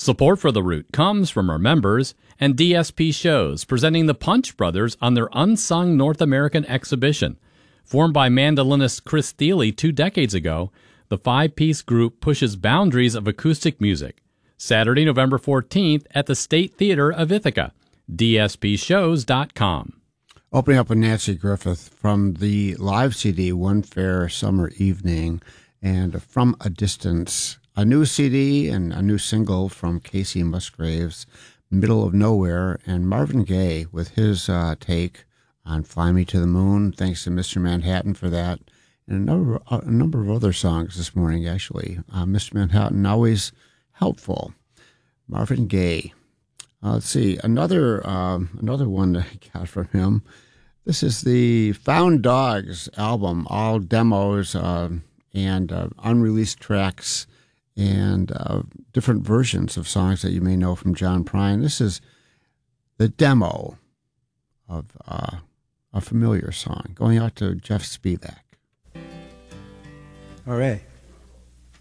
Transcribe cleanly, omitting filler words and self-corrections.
Support for The Root comes from our members and DSP Shows, presenting the Punch Brothers on their Unsung North American exhibition. Formed by mandolinist Chris Thile 2 decades ago, the five-piece group pushes boundaries of acoustic music. Saturday, November 14th at the State Theater of Ithaca. DSPshows.com. Opening up with Nancy Griffith from the live CD, One Fair Summer Evening, and From a Distance. A new CD and a new single from Casey Musgraves, Middle of Nowhere, and Marvin Gaye with his take on Fly Me to the Moon. Thanks to Mr. Manhattan for that. And a number of other songs this morning, actually. Mr. Manhattan, always helpful. Marvin Gaye. Let's see, another one that I got from him. This is the Found Dogs album, all demos and unreleased tracks and different versions of songs that you may know from John Prine. This is the demo of a familiar song, going out to Jeff Spivak. All right.